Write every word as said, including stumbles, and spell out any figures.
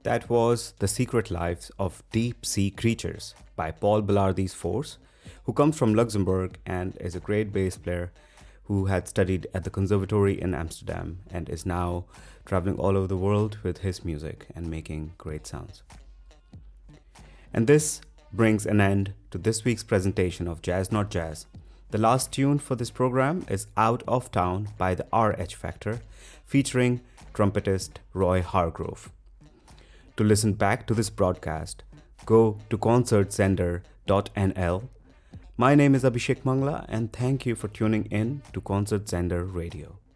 That was The Secret Lives of Deep Sea Creatures by Paul Belardis Force, who comes from Luxembourg and is a great bass player who had studied at the Conservatory in Amsterdam and is now traveling all over the world with his music and making great sounds. And this brings an end to this week's presentation of Jazz Not Jazz. The last tune for this program is Out of Town by the R H Factor, featuring trumpetist Roy Hargrove. To listen back to this broadcast, go to concertsender dot n l. My name is Abhishek Mangla, and thank you for tuning in to Concertsender Radio.